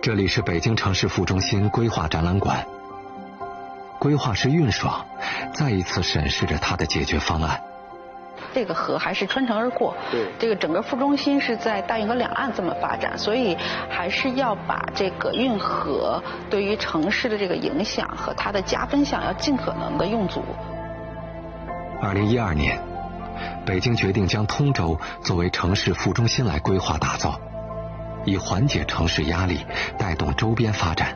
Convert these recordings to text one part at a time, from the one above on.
这里是北京城市副中心规划展览馆，规划师运爽再一次审视着它的解决方案。 这个河还是穿城而过，对，这个整个副中心是在大运河两岸这么发展，所以还是要把这个运河对于城市的这个影响和它的加分项要尽可能的用足。 2012年，北京决定将通州作为城市副中心来规划打造，以缓解城市压力，带动周边发展。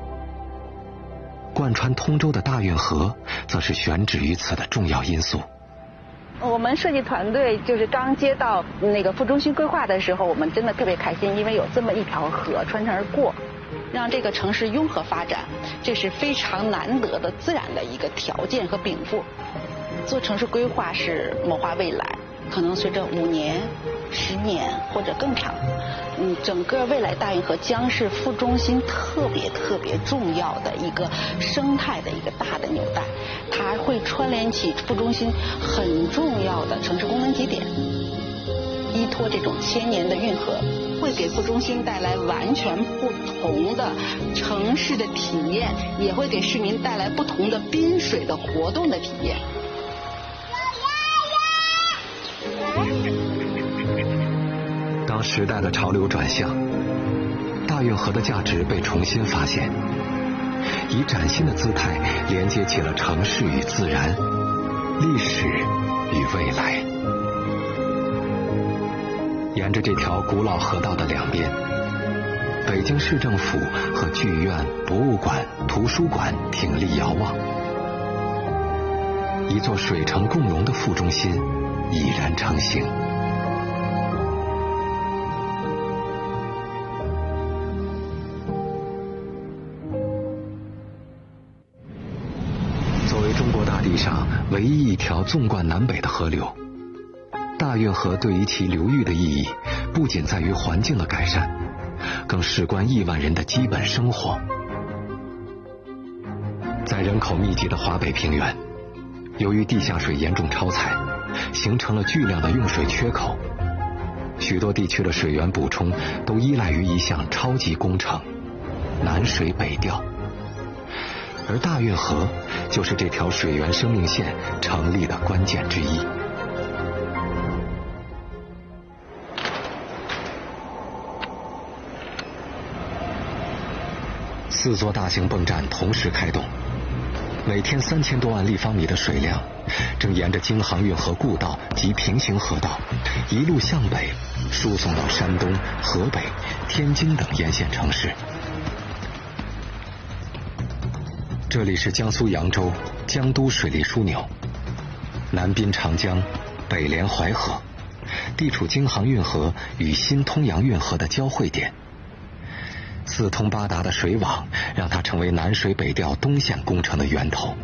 贯穿通州的大运河则是选址于此的重要因素。 我们设计团队就是刚接到那个副中心规划的时候，我们真的特别开心，因为有这么一条河穿城而过，让这个城市拥河发展，这是非常难得的自然的一个条件和禀赋。做城市规划是谋划未来，可能随着5年、10年或者更长，整个未来大运河将是副中心特别重要的一个生态的一个大的纽带，它会串联起副中心很重要的城市功能节点。依托这种1000年的运河，会给副中心带来完全不同的城市的体验，也会给市民带来不同的滨水的活动的体验。 当时代的潮流转向，大运河的价值被重新发现，以崭新的姿态连接起了城市与自然、历史与未来。沿着这条古老河道的两边，北京市政府和剧院、博物馆、图书馆挺立遥望，一座水城共融的副中心已然成型。作为中国大地上唯一一条纵贯南北的河流，大运河对于其流域的意义不仅在于环境的改善，更事关亿万人的基本生活。在人口密集的华北平原，由于地下水严重超采，形成了巨量的用水缺口，许多地区的水源补充都依赖于一项超级工程——南水北调。而大运河就是这条水源生命线成立的关键之一。4座大型泵站同时开动，每天3000多万立方米的水量正沿着京杭运河故道及平行河道一路向北输送到山东、河北、天津等沿线城市。这里是江苏扬州江都水利枢纽，南滨长江，北连淮河，地处京杭运河与新通扬运河的交汇点。四通八达的水网让它成为南水北调东线工程的源头。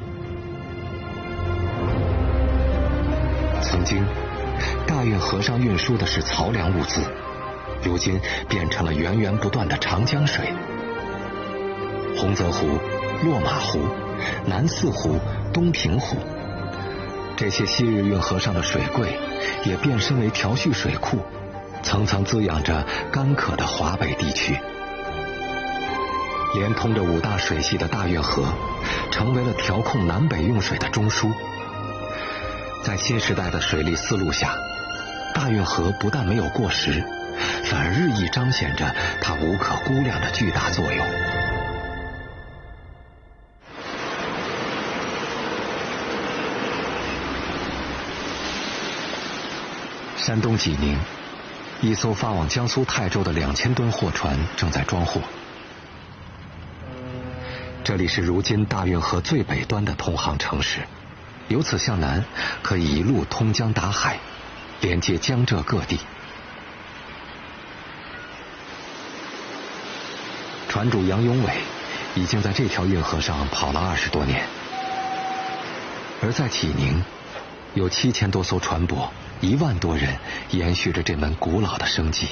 曾经大运河上运输的是漕粮物资，如今变成了源源不断的长江水。洪泽湖、落马湖、南四湖、东平湖，这些昔日运河上的水柜也变身为调蓄水库，层层滋养着干渴的华北地区。连通着5大水系的大运河成为了调控南北用水的中枢。在新时代的水利思路下，大运河不但没有过时，反而日益彰显着它无可估量的巨大作用。山东济宁，一艘发往江苏泰州的2000吨货船正在装货。这里是如今大运河最北端的通航城市，由此向南可以一路通江达海，连接江浙各地。船主杨永伟已经在这条运河上跑了20多年，而在济宁，有7000多艘船舶，1万多人延续着这门古老的生计。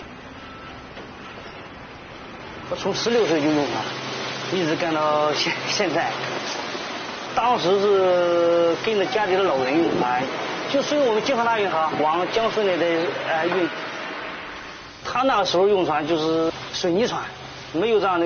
我从16岁就用它，一直干到现在。当时是跟着家里的老人用它，就随我们京杭大运河往江苏那的运。他那个时候用船就是水泥船，没有这样的